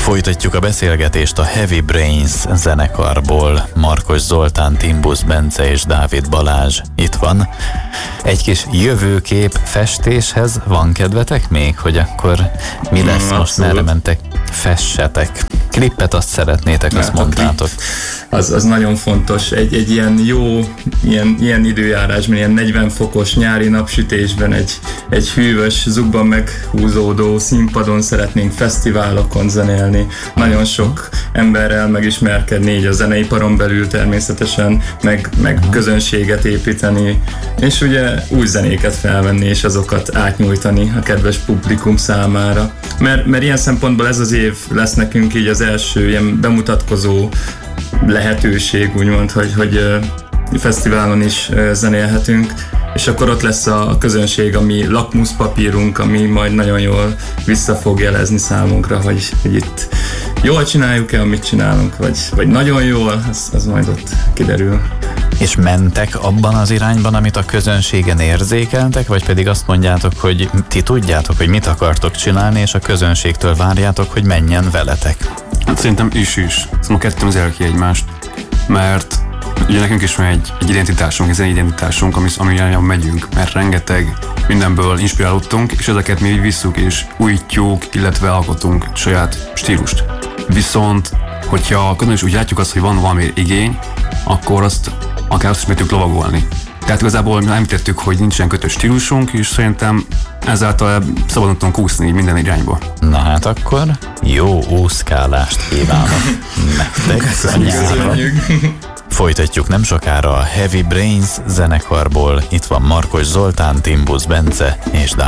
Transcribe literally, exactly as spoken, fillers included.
Folytatjuk a beszélgetést a Heavy Brains zenekarból. Markos Zoltán, Timbusz Bence és Dávid Balázs itt van. Egy kis jövőkép festéshez van kedvetek még, hogy akkor mi lesz mm, most, merre mentek? Fessetek. Klippet azt szeretnétek, azt hát mondtátok. Az, az nagyon fontos. Egy, egy ilyen jó, ilyen, ilyen időjárásban, ilyen negyven fokos nyári napsütésben, egy, egy hűvös, zugban meghúzódó színpadon szeretnénk fesztiválokon zenélni. Nagyon sok emberrel megismerkedni, így a zeneiparon belül természetesen, meg, meg közönséget építeni, és ugye új zenéket felvenni, és azokat átnyújtani a kedves publikum számára. Mert, mert ilyen szempontból ez az év lesz nekünk így az első ilyen bemutatkozó lehetőség, úgymond, hogy, hogy fesztiválon is zenélhetünk, és akkor ott lesz a közönség, ami lakmuszpapírunk, ami majd nagyon jól vissza fog jelezni számunkra, hogy, hogy itt jól csináljuk-e, amit csinálunk, vagy, vagy nagyon jól, az, az majd ott kiderül. És mentek abban az irányban, amit a közönségen érzékeltek, vagy pedig azt mondjátok, hogy ti tudjátok, hogy mit akartok csinálni, és a közönségtől várjátok, hogy menjen veletek? Hát szerintem is is. Szóval kettőm az ki egymást, mert ugye nekünk is van egy, egy identitásunk, egy zenei identitásunk, ami, ami irányában megyünk, mert rengeteg mindenből inspirálódtunk, és ezeket mi visszük és újítjuk, illetve alkotunk saját stílust. Viszont, hogyha közben is úgy látjuk azt, hogy van valami igény, akkor azt akár azt is meg tudjuk lovagolni. Tehát igazából mi említettük, hogy nincsen kötős stílusunk, és szerintem ezáltal szabadon tudunk úszni minden irányba. Na hát akkor jó úszkálást kívánok nektek a nyárra. Folytatjuk nem sokára a Heavy Brains zenekarból. Itt van Markos Zoltán, Timbusz Bence és Dávid